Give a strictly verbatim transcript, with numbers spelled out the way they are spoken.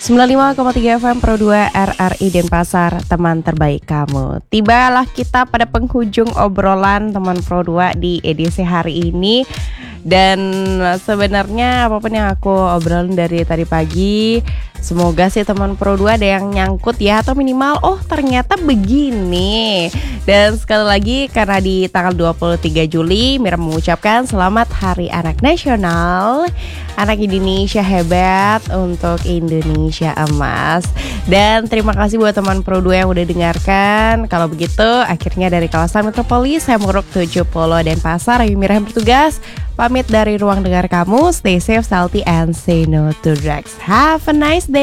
sembilan puluh lima koma tiga F M Pro dua R R I Denpasar, teman terbaik kamu. Tibalah kita pada penghujung obrolan teman Pro dua di edisi hari ini. Dan sebenarnya apapun yang aku obrolin dari tadi pagi, semoga sih teman Pro dua ada yang nyangkut ya, atau minimal oh ternyata begini. Dan sekali lagi karena di tanggal dua puluh tiga Juli Mira mengucapkan selamat Hari Anak Nasional. Anak Indonesia hebat untuk Indonesia emas. Dan terima kasih buat teman Pro dua yang udah dengarkan. Kalau begitu akhirnya dari kawasan metropolis saya Muruk tujuh puluh Denpasar, Ayu Mira yang bertugas pamit dari ruang dengar kamu. Stay safe, salty, and say no to drugs. Have a nice day.